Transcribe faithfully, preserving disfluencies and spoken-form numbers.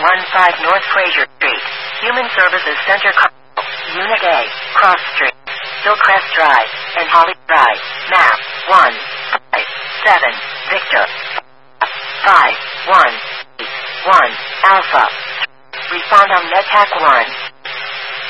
one five North Fraser Street, Human Services Center, Unit A, Cross Street, Hillcrest Drive, and Holly Drive. Map one five seven Victor five one one Alpha. Respond on NetTac one.